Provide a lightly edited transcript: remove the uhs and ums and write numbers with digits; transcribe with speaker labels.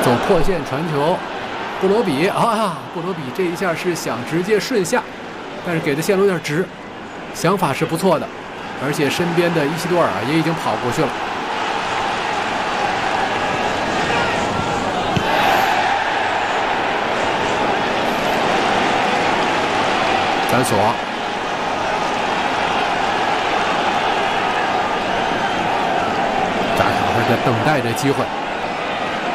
Speaker 1: 走破线传球，布罗比布罗比这一下是想直接顺下，但是给的线路有点直，想法是不错的，而且身边的伊西多尔也已经跑过去了。反锁，扎卡在等待着机会。